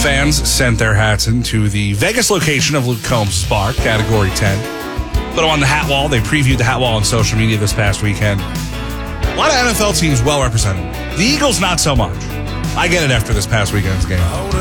Fans sent their hats into the Vegas location of Luke Combs' bar, Category 10. Put them on the hat wall. They previewed the hat wall on social media this past weekend. A lot of NFL teams well represented. The Eagles, not so much. I get it after this past weekend's game.